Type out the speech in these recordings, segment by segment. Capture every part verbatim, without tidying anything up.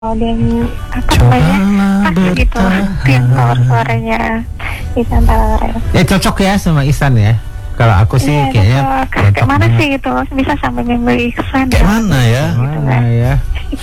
Dan apa namanya pas gitu yang keluar suaranya Ihsan Tawari. Ya cocok ya sama Ihsan ya. Kalau aku sih iya, kayaknya kayak mana sih gitu bisa sampai member Ihsan. Kayak mana ya? Gitu, mana kan? ya?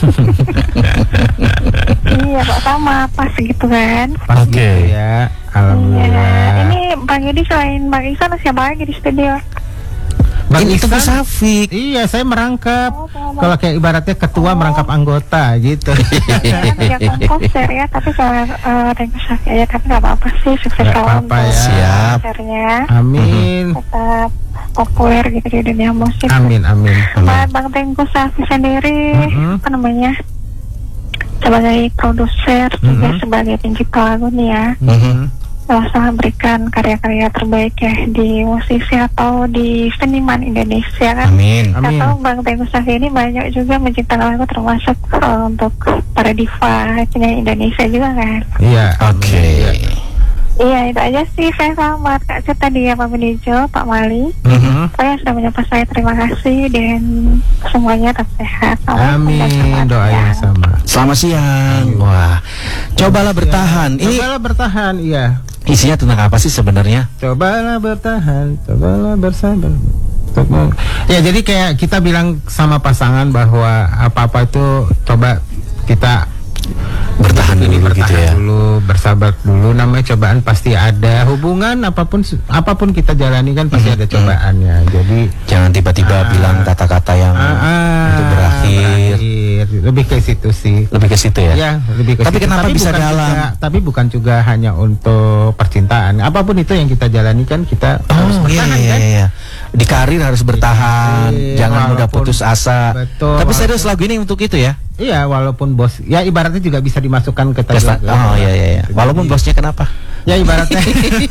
Iya kok sama pas gitu kan. Pas Oke. gitu ya. Alhamdulillah. Iya. Ini Bang Yudi selain Bang Ihsan siapa lagi di studio? Bang Ini Ihsan, Teguh Safik. iya saya merangkap. Oh, sama. Kalau kayak ibaratnya ketua Oh. merangkap anggota gitu. Jangan dia komposer ya, tapi kalau uh, Teguh Safik aja, tapi nggak apa-apa sih, sukses Nggak selalu apa-apa untuk ya. Siap. konsernya. Amin. Tetap populer gitu di dunia musik. Amin amin. Buat Bang Tengku Safik sendiri, Mhm. apa namanya, sebagai produser juga Mhm. sebagai pencipta lagu nih ya, Mhm. sama berikan karya-karya terbaik ya di musisi atau di seniman Indonesia kan. Amin. Kita Amin. tahu Bang Tengku Safik ini banyak juga menciptakan lagu termasuk uh, untuk para diva penyanyi Indonesia juga kan. Iya. Oke. amin. Iya. Iya itu aja sih, saya selamat Kak Cet tadi ya Pak Benijo, Pak Mali. Mhm. Saya sudah menyapa saya, terima kasih dan semuanya tetap sehat. Amin. Doanya sama. Selamat siang. Wah, cobalah bertahan. Ini Cobalah bertahan, iya. isinya tentang apa sih sebenarnya? Cobalah bertahan, cobalah bersabar. Coba- Ya jadi kayak kita bilang sama pasangan bahwa apa-apa itu coba kita Bertahan ini dulu bertahan gitu ya. dulu, bersabar dulu. Namanya cobaan pasti ada. Hubungan apapun apapun kita jalani kan pasti ada cobaannya. Jadi Jangan tiba-tiba Ah. bilang kata-kata yang ah, ah, itu berakhir. berakhir. Lebih ke situ sih. Lebih ke situ ya. Ya, lebih ke Tapi situ. kenapa bisa bukan dalam? juga- tapi bukan juga hanya untuk percintaan. Apapun itu yang kita jalani kan kita harus Oh iya bertahan iya kan. iya. Di karir harus bertahan, Iya, jangan mudah walaupun- putus asa. betul, Tapi walaupun- serius lagu ini untuk itu ya. Iya, walaupun bos, ya ibaratnya juga bisa dimasukkan ke Pesta- tadi. Oh iya iya iya. Walaupun bosnya kenapa? Ya ibaratnya.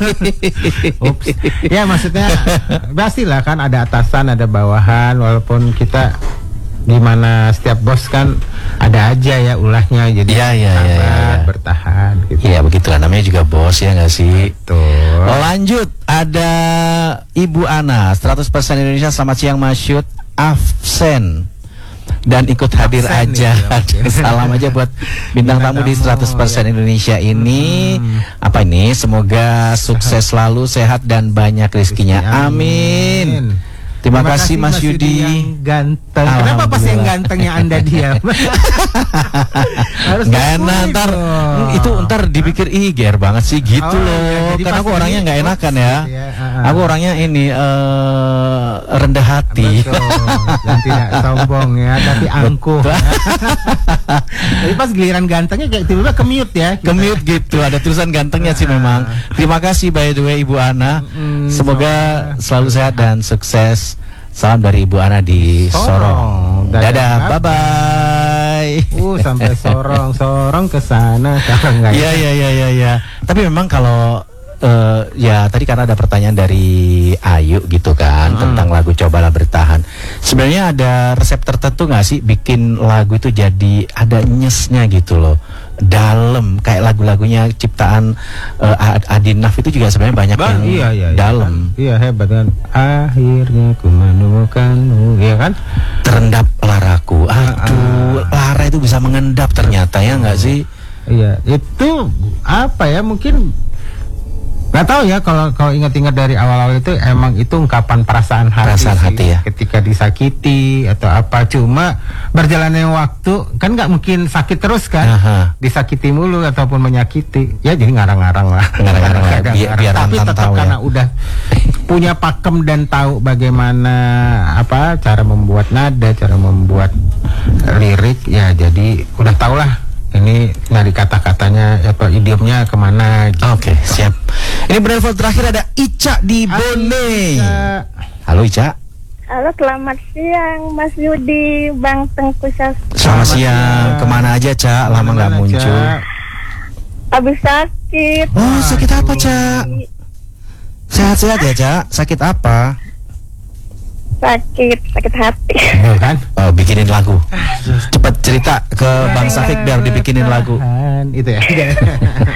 Ups. Ya maksudnya pastilah kan ada atasan, ada bawahan. Walaupun kita gimana setiap bos kan ada aja ya ulahnya. Jadi Iya, iya, iya, sabar, iya, iya. bertahan gitu. Iya begitulah namanya juga bos ya nggak sih. Betul. Lanjut ada Ibu Ana seratus persen Indonesia. Selamat siang Mas Syut Afsen. Dan ikut hadir Absen aja. nih, ya, oke. Salam aja buat bintang Bintang tamu di tamu, seratus persen ya. Indonesia ini. Hmm. Apa ini? Semoga sukses selalu, sehat dan banyak rezekinya. Amin. Terima, kasih Mas Yudi. yang ganteng. Kenapa pas yang Alhamdulillah. gantengnya Anda diam? Harus Nggak enak diakui ntar dong. mm, itu ntar dipikir ih ger banget sih gitu Oh, loh. iya, jadi Karena pas aku orangnya ini, nggak enakan ya. gitu ya, ah, ah. Aku orangnya ini eh, rendah hati. Betul. Dan tidak sombong ya, tapi angkuh. Jadi pas giliran gantengnya kayak tiba-tiba ke-mute ya. kita. Kemute gitu, ada tulisan gantengnya sih memang. Terima kasih by the way Ibu Ana. Mm, Semoga semoga selalu sehat dan sukses. Salam dari Ibu Ana di Sorong. Sorong. Dadah, Dadah, bye. bye bye. Uh sampai sorong, sorong ke sana. Sekarang enggak Iya iya iya iya ya. Tapi memang kalau eh, ya tadi karena ada pertanyaan dari Ayu gitu kan Hmm. tentang lagu Cobalah Bertahan. Sebenarnya ada resep tertentu nggak sih bikin lagu itu jadi ada nyesnya gitu loh. Dalam kayak lagu-lagunya ciptaan eh, Ad- Adinaf itu juga sebenarnya banyak Bang, yang iya iya iya. dalam. Iya hebat kan. Akhirnya ku menemukanmu, ya kan? Terendap laraku. Aduh, lara itu bisa mengendap ternyata ya nggak sih? Iya, itu apa ya mungkin nggak tahu ya kalau kalau ingat-ingat dari awal-awal itu emang itu ungkapan perasaan hati, Perasaan sih, hati ya. ketika disakiti atau apa. Cuma berjalannya waktu kan nggak mungkin sakit terus kan, Aha. disakiti mulu ataupun menyakiti ya jadi ngarang-ngarang lah. Ngarang-ngarang lah, Kadang-kadang biar- ngarang. biar Tapi mantan tetap tahu ya. karena udah punya pakem dan tahu bagaimana apa cara membuat nada, cara membuat lirik ya, jadi udah tau lah ini dari kata-katanya apa idiomnya kemana gitu. Oke, siap. Ini penelpon terakhir ada Ica di Bone. Ica. Halo Ica. Halo, selamat siang Mas Yudi, Bang Tengku Safik. Selamat Selamat siang. siang. Kemana aja Ca? Lama nggak Mana, muncul. Ca? Habis sakit. Oh sakit apa Ca? Sehat-sehat ya Ca? Sakit apa? Sakit, sakit hati. Iya kan? Oh bikinin lagu. Cepat cerita ke Bang Safik biar dibikinin lagu. Tahan, itu ya.